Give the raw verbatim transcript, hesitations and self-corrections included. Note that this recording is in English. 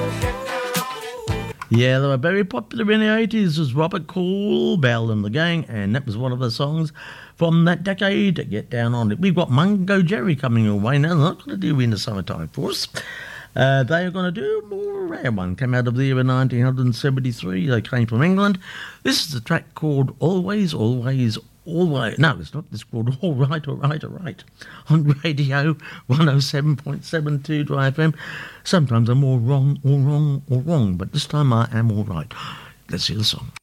Yeah, they were very popular in the eighties. It was Robert Coolbell and the gang, and that was one of the songs from that decade to get down on it. We've got Mungo Jerry coming away now. They're not going to do In the Summertime for us. Uh, they are going to do a more rare one. Came out of the year in nineteen seventy-three. They came from England. This is a track called Always, Always, Always. No, it's not. It's called All Right, All Right, All Right. On radio one oh seven point seven two Dry F M. Sometimes I'm all wrong, all wrong, all wrong. But this time I am all right. Let's hear the song.